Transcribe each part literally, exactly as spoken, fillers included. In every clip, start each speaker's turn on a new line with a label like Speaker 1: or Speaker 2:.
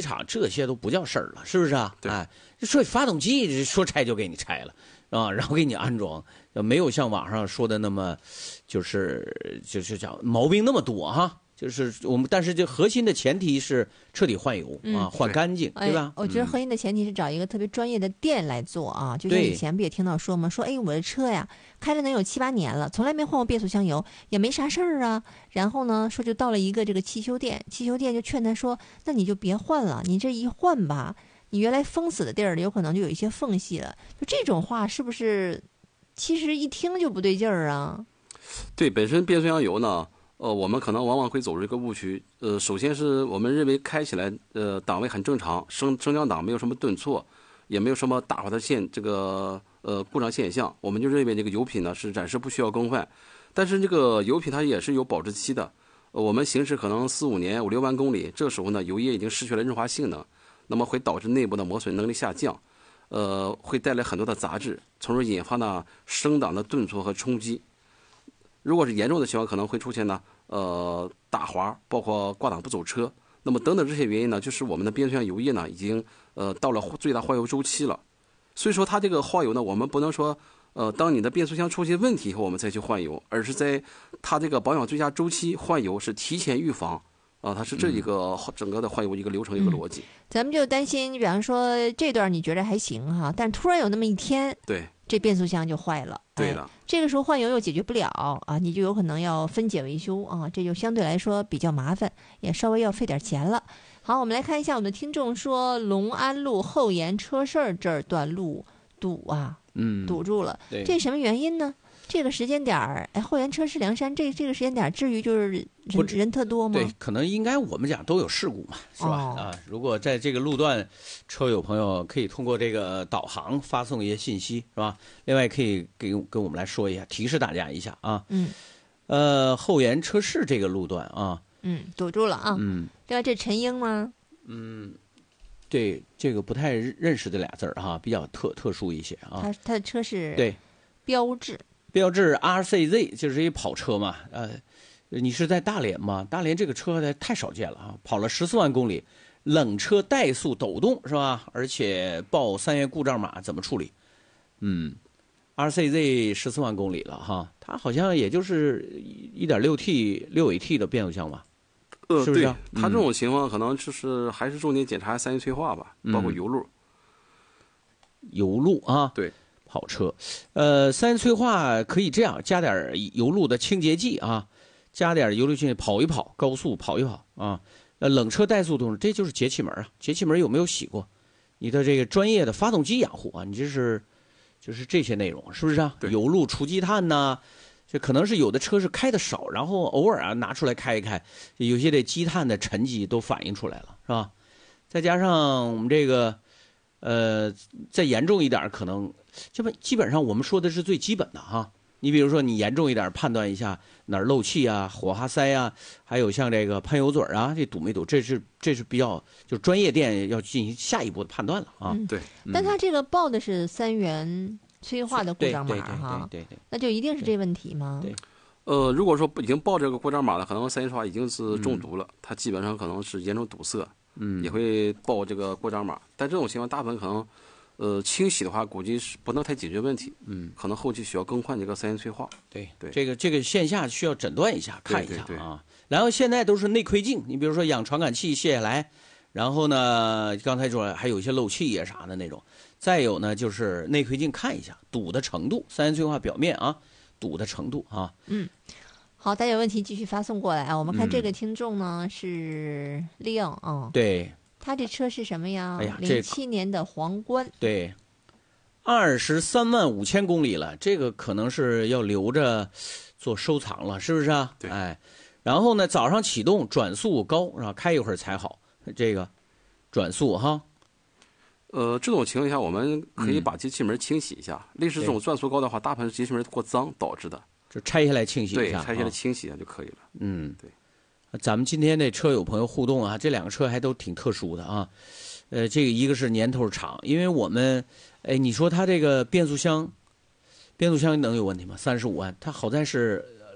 Speaker 1: 厂，这些都不叫事儿了，是不是啊？哎，说发动机说拆就给你拆了啊，然后给你安装，没有像网上说的那么，就是就是讲毛病那么多哈。就是我们，但是这核心的前提是彻底换油、嗯、啊，换干净，对吧？
Speaker 2: 哎？我觉得核心的前提是找一个特别专业的店来做啊。就像以前不也听到说吗？说哎，我的车呀开了能有七八年了，从来没换过变速箱油，也没啥事儿啊。然后呢，说就到了一个这个汽修店，汽修店就劝他说，那你就别换了，你这一换吧，你原来封死的地儿有可能就有一些缝隙了。就这种话是不是？其实一听就不对劲儿啊。
Speaker 3: 对，本身变速箱油呢。呃，我们可能往往会走入一个误区。呃，首先是我们认为开起来，呃，档位很正常，升升降档没有什么顿挫，也没有什么打滑的现这个呃故障现象，我们就认为这个油品呢是暂时不需要更换。但是这个油品它也是有保质期的，呃、我们行驶可能四五年五六万公里，这时候呢油液已经失去了润滑性能，那么会导致内部的磨损能力下降，呃，会带来很多的杂质，从而引发呢升档的顿挫和冲击。如果是严重的情况，可能会出现呢，呃，打滑，包括挂档不走车。那么等等这些原因呢，就是我们的变速箱油液呢，已经呃到了最大换油周期了。所以说，它这个换油呢，我们不能说，呃，当你的变速箱出现问题以后，我们再去换油，而是在它这个保养最佳周期换油是提前预防啊、呃，它是这一个整个的换油一个流程一个逻辑。
Speaker 2: 嗯、咱们就担心，你比方说这段你觉得还行哈，但突然有那么一天，
Speaker 3: 对。
Speaker 2: 这变速箱就坏了，
Speaker 3: 对的、
Speaker 2: 哎，这个时候换油又解决不了啊，你就有可能要分解维修啊，这就相对来说比较麻烦，也稍微要费点钱了。好，我们来看一下我们的听众说，隆安路后沿车市这儿段路堵啊，
Speaker 1: 嗯，
Speaker 2: 堵住了，这什么原因呢？这个时间点儿，哎，后沿车市梁山这这个时间点儿，至于就是人人特多吗？
Speaker 1: 对，可能应该我们讲都有事故嘛，是吧？哦、啊，如果在这个路段，车友朋友可以通过这个导航发送一些信息，是吧？另外可以给跟我们来说一下，提示大家一下啊。
Speaker 2: 嗯。
Speaker 1: 呃，后沿车市这个路段啊，
Speaker 2: 嗯，堵住了啊。
Speaker 1: 嗯。
Speaker 2: 另外，这陈英吗？
Speaker 1: 嗯。对，这个不太认识这俩字儿哈，比较特特殊一些啊。
Speaker 2: 他他的车是
Speaker 1: 对
Speaker 2: 标致。
Speaker 1: 标致 R C Z 就是一跑车嘛，呃，你是在大连吗？大连这个车太少见了啊，跑了十四万公里，冷车怠速抖动是吧？而且报三元故障码怎么处理？嗯 ，R C Z 十四万公里了哈，它好像也就是一点六 T 六 A T 的变速箱吧？
Speaker 3: 呃，
Speaker 1: 是不是？
Speaker 3: 对，它这种情况可能就是还是重点检查三元催化吧，
Speaker 1: 嗯、
Speaker 3: 包括油路。
Speaker 1: 油路啊，
Speaker 3: 对。
Speaker 1: 跑车，呃，三元催化可以这样加点油路的清洁剂啊，加点油路清洁，跑一跑，高速跑一跑啊。呃，冷车怠速动，这就是节气门啊。节气门有没有洗过？你的这个专业的发动机养护啊，你这是就是这些内容，是不是啊？油路除积碳呐、啊，这可能是有的车是开的少，然后偶尔啊拿出来开一开，有些这积碳的沉积都反映出来了，是吧？再加上我们这个。呃，再严重一点，可能基本基本上我们说的是最基本的哈。你比如说，你严重一点，判断一下哪儿漏气啊、火花塞啊，还有像这个喷油嘴啊，这堵没堵，这是这是比较就专业店要进行下一步的判断了啊。
Speaker 2: 嗯、
Speaker 3: 对，
Speaker 2: 嗯、但他这个报的是三元催化的故障码哈，
Speaker 1: 对对 对, 对, 对, 对，
Speaker 2: 那就一定是这问题吗？
Speaker 1: 对。
Speaker 3: 呃，如果说已经报这个故障码了，可能三元催化已经是中毒了，嗯、它基本上可能是严重堵塞。
Speaker 1: 嗯，
Speaker 3: 也会报这个故障码，但这种情况大部分可能，呃，清洗的话估计是不能太解决问题，
Speaker 1: 嗯，
Speaker 3: 可能后期需要更换这个三元催化。
Speaker 1: 对
Speaker 3: 对，
Speaker 1: 这个这个线下需要诊断一下，看一下啊。
Speaker 3: 对对对，
Speaker 1: 然后现在都是内窥镜，你比如说氧传感器卸下来，然后呢，刚才说还有一些漏气呀啥的那种，再有呢就是内窥镜看一下堵的程度，三元催化表面啊堵的程度啊。
Speaker 2: 嗯。好，大家有问题继续发送过来啊！我们看这个听众呢、嗯、是 Leon 啊，
Speaker 1: 对，
Speaker 2: 他这车是什么呀？
Speaker 1: 哎呀，
Speaker 2: 零七年的皇冠，
Speaker 1: 对，二十三万五千公里了，这个可能是要留着做收藏了，是不是啊？
Speaker 3: 对，
Speaker 1: 哎，然后呢，早上启动转速高，然后开一会儿才好，这个转速哈。
Speaker 3: 呃，这种情况下，我们可以把节气门清洗一下。嗯、类似这种转速高的话，大部分是节气门过脏导致的。
Speaker 1: 就拆下来清洗一下，
Speaker 3: 对，拆下来清洗一下就可以了。
Speaker 1: 嗯，
Speaker 3: 对。
Speaker 1: 咱们今天这车友朋友互动啊，这两个车还都挺特殊的啊。呃，这个一个是年头长，因为我们，哎，你说它这个变速箱，变速箱能有问题吗？三十五万，它好在是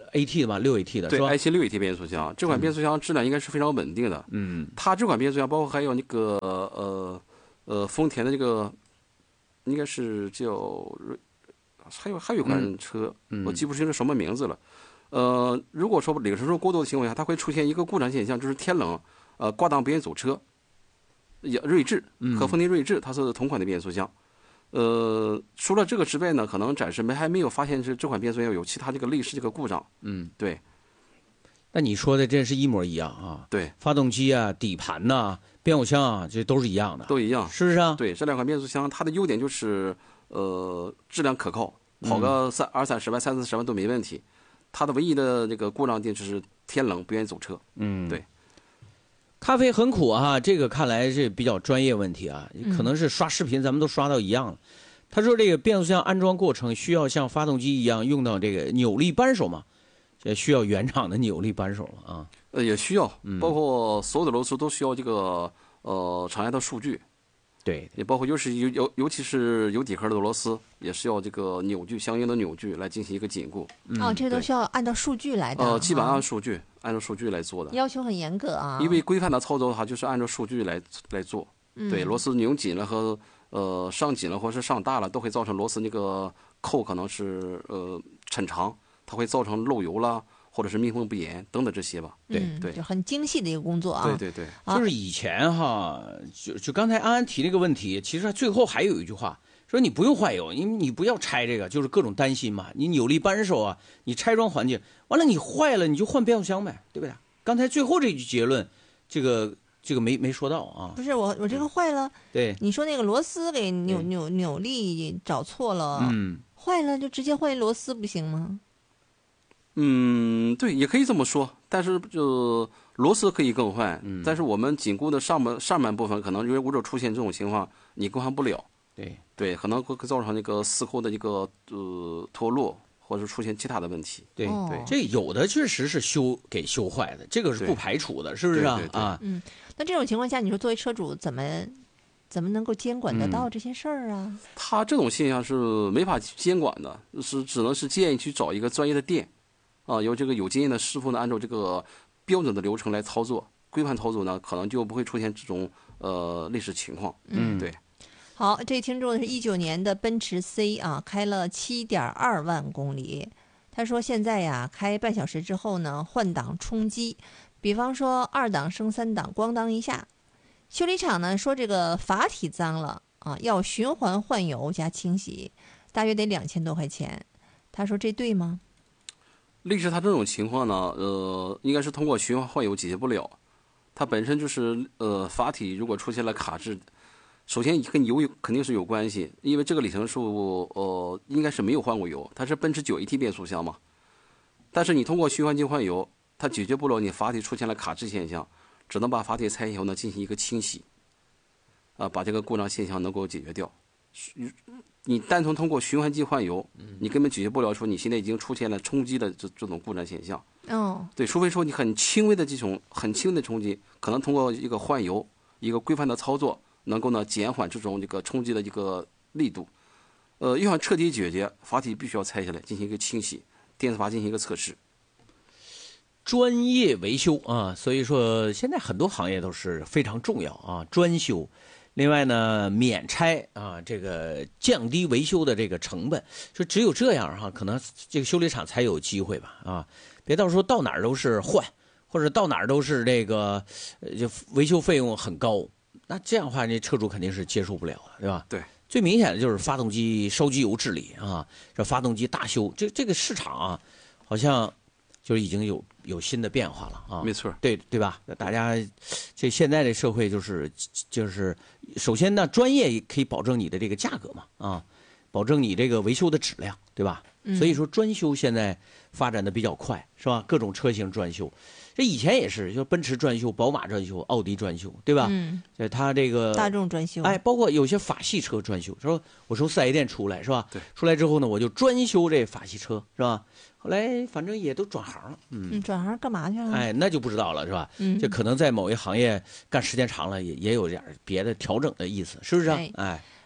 Speaker 1: A T 的嘛，六 A T 的
Speaker 3: 对
Speaker 1: 是吧
Speaker 3: ，i 七六 A T 变速箱，这款变速箱质量应该是非常稳定的。
Speaker 1: 嗯，
Speaker 3: 它这款变速箱包括还有那个呃呃丰田的这个应该是叫还有还有一款车，
Speaker 1: 嗯、
Speaker 3: 我记不清是什么名字了。呃，如果说里程数过多的情况下，它会出现一个故障现象，就是天冷，呃，挂档不愿意走车。也锐志和丰田锐志它是同款的变速箱。呃，除了这个之外呢，可能暂时没还没有发现这这款变速箱有其他这个类似这个故障。
Speaker 1: 嗯，
Speaker 3: 对。
Speaker 1: 那你说的真是一模一样啊！
Speaker 3: 对，
Speaker 1: 发动机啊、底盘呐、啊、变速箱啊，这都是一样的，
Speaker 3: 都一样，
Speaker 1: 是不是啊？
Speaker 3: 对，这两款变速箱它的优点就是呃质量可靠，跑个三、嗯、二三十万、三四十万都没问题。它的唯一的那个故障点就是天冷不愿意走车。
Speaker 1: 嗯，
Speaker 3: 对。
Speaker 1: 咖啡很苦啊，这个看来是比较专业问题啊，可能是刷视频咱们都刷到一样了。他说这个变速箱安装过程需要像发动机一样用到这个扭力扳手吗？这需要原厂的扭力扳手吗？啊，
Speaker 3: 呃，也需要，包括所有的螺丝都需要这个呃厂家的数据。
Speaker 1: 对，
Speaker 3: 也包括尤其尤尤尤其是有底壳的螺丝，也是要这个扭矩相应的扭矩来进行一个紧固。
Speaker 2: 嗯、哦，这都需要按照数据来的。
Speaker 3: 呃，基本按数据，按照数据来做的。
Speaker 2: 要求很严格啊。
Speaker 3: 因为规范的操作的话，就是按照数据来来做。
Speaker 2: 嗯、
Speaker 3: 对，螺丝拧紧了和呃上紧了或是上大了，都会造成螺丝那个扣可能是呃抻长，它会造成漏油啦。或者是密封不严等等这些吧，对、
Speaker 2: 嗯、
Speaker 3: 对，
Speaker 2: 就很精细的一个工作啊。
Speaker 3: 对对对，
Speaker 1: 就是以前哈，就就刚才安安提那个问题，其实最后还有一句话说你不用换油，你你不要拆这个，就是各种担心嘛。你扭力扳手啊，你拆装环境完了，你坏了你就换变速箱呗，对不对？刚才最后这句结论，这个这个没没说到啊。
Speaker 2: 不是我我这个坏了，
Speaker 1: 对，
Speaker 2: 你说那个螺丝给扭扭扭力找错了，
Speaker 1: 嗯，
Speaker 2: 坏了就直接换螺丝不行吗？
Speaker 3: 嗯，对，也可以这么说，但是就螺丝可以更换，嗯、但是我们紧固的上半上半部分可能因为如果出现这种情况，你更换不了，
Speaker 1: 对
Speaker 3: 对，可能会造成那个四扣的一个呃脱落，或者出现其他的问题。
Speaker 1: 对、
Speaker 2: 哦、
Speaker 1: 对，这有的确实是修给修坏的，这个是不排除的，是不是啊？
Speaker 3: 对对对
Speaker 1: 啊，
Speaker 2: 嗯，那这种情况下，你说作为车主怎么怎么能够监管得到这些事儿啊？
Speaker 3: 嗯、他这种现象是没法监管的，是只能是建议去找一个专业的店。啊，由这个有经验的师傅呢，按照这个标准的流程来操作，规范操作呢，可能就不会出现这种呃类似情况。
Speaker 1: 嗯，
Speaker 3: 对。
Speaker 2: 好，这听众是一九年的奔驰 C 啊，开了七点二万公里。他说现在呀，开半小时之后呢，换挡冲击，比方说二档升三档，咣当一下，修理厂呢说这个阀体脏了啊，要循环换油加清洗，大约得两千多块钱。他说这对吗？
Speaker 3: 类似它这种情况呢，呃，应该是通过循环换油解决不了。它本身就是呃阀体如果出现了卡滞，首先跟油肯定是有关系，因为这个里程数呃应该是没有换过油，它是奔驰 九 A T 变速箱嘛。但是你通过循环机换油，它解决不了你阀体出现了卡滞现象，只能把阀体拆以后呢进行一个清洗，啊、呃，把这个故障现象能够解决掉。你单纯通过循环机换油，你根本解决不了说你现在已经出现了冲击的这这种故障现象。
Speaker 2: 哦，
Speaker 3: 对，除非说你很轻微的这种很轻微的冲击，可能通过一个换油，一个规范的操作，能够呢减缓这种这个冲击的一个力度。呃，要想彻底解决，阀体必须要拆下来进行一个清洗，电磁阀进行一个测试。
Speaker 1: 专业维修啊，所以说现在很多行业都是非常重要啊，专修。另外呢，免拆啊，这个降低维修的这个成本，就只有这样哈，可能这个修理厂才有机会吧啊，别到时候到哪儿都是换，或者到哪儿都是这个就维修费用很高，那这样的话，那车主肯定是接受不了的，对吧？
Speaker 3: 对，
Speaker 1: 最明显的就是发动机烧机油治理啊，这发动机大修，这这个市场啊，好像就是已经有有新的变化了啊，
Speaker 3: 没错，
Speaker 1: 对对吧？大家这现在的社会就是就是。首先呢，专业可以保证你的这个价格嘛，啊，保证你这个维修的质量，对吧？
Speaker 2: 嗯、
Speaker 1: 所以说专修现在发展的比较快，是吧？各种车型专修，这以前也是，就奔驰专修、宝马专修、奥迪专修，对吧？
Speaker 2: 嗯，
Speaker 1: 它这个
Speaker 2: 大众专修，
Speaker 1: 哎，包括有些法系车专修，说我从四 S 店出来，是吧？
Speaker 3: 对，
Speaker 1: 出来之后呢，我就专修这法系车，是吧？后来反正也都转行了，嗯，
Speaker 2: 转行干嘛去了？
Speaker 1: 哎，那就不知道了，是吧？
Speaker 2: 嗯，
Speaker 1: 这可能在某一行业干时间长了，也也有点别的调整的意思，是不是啊？
Speaker 2: 哎。
Speaker 1: 哎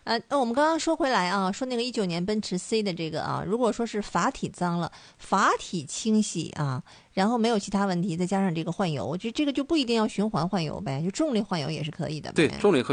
Speaker 2: 呃，我们刚刚说回来啊，说那个一九年奔驰 C 的这个啊，如果说是阀体脏了，阀体清洗啊，然后没有其他问题，再加上这个换油，这这个就不一定要循环换油呗，就重力换油也是可以的呗。
Speaker 3: 对，重力